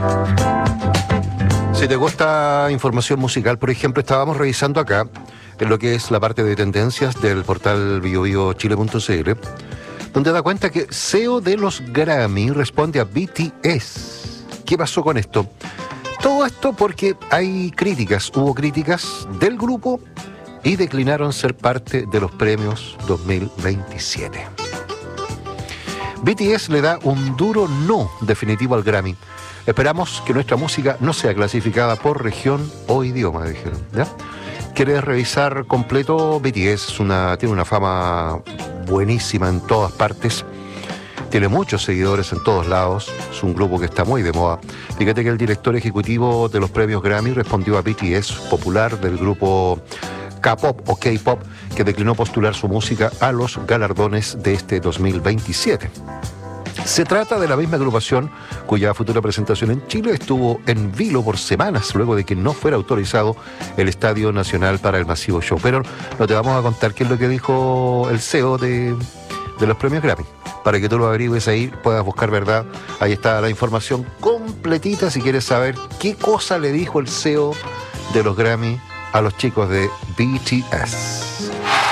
Si te gusta información musical, por ejemplo, estábamos revisando acá en lo que es la parte de tendencias del portal biobiochile.cl, donde da cuenta que CEO de los Grammy responde a BTS. ¿Qué pasó con esto? Todo esto porque hubo críticas del grupo y declinaron ser parte de los premios 2027. BTS le da un duro no definitivo al Grammy. Esperamos que nuestra música no sea clasificada por región o idioma, dijeron, ¿ya? ¿Quieres revisar completo? BTS tiene una fama buenísima en todas partes. Tiene muchos seguidores en todos lados. Es un grupo que está muy de moda. Fíjate que el director ejecutivo de los premios Grammy respondió a BTS, popular del grupo K-pop o K-pop, que declinó postular su música a los galardones de este 2027. Se trata de la misma agrupación cuya futura presentación en Chile estuvo en vilo por semanas luego de que no fuera autorizado el Estadio Nacional para el masivo show. Pero no te vamos a contar qué es lo que dijo el CEO de los premios Grammy, para que tú lo averigües ahí, puedas buscar verdad. Ahí está la información completita si quieres saber qué cosa le dijo el CEO de los Grammy a los chicos de BTS.